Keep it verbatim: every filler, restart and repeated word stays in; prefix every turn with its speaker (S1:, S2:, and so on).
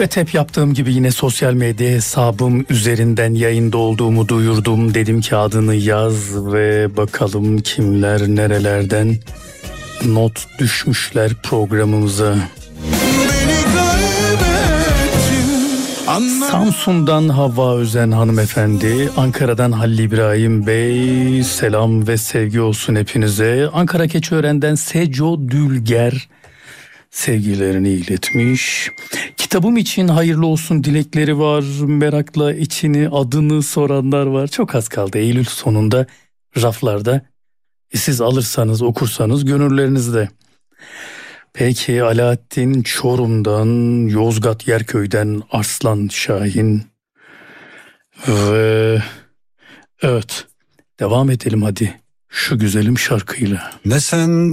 S1: Evet, hep yaptığım gibi yine sosyal medya hesabım üzerinden yayında olduğumu duyurdum. Dedim ki adını yaz ve bakalım kimler nerelerden not düşmüşler programımıza. Samsun'dan Havva Özen hanımefendi, Ankara'dan Halil İbrahim Bey, selam ve sevgi olsun hepinize. Ankara Keçiören'den Seco Dülger sevgilerini iletmiş. Kitabım için hayırlı olsun dilekleri var. Merakla içini, adını soranlar var. Çok az kaldı Eylül sonunda raflarda. E siz alırsanız, okursanız gönüllerinizde. Peki Alaaddin Çorum'dan, Yozgat Yerköy'den Arslan Şahin ve evet, devam edelim hadi şu güzelim şarkıyla.
S2: Ne sen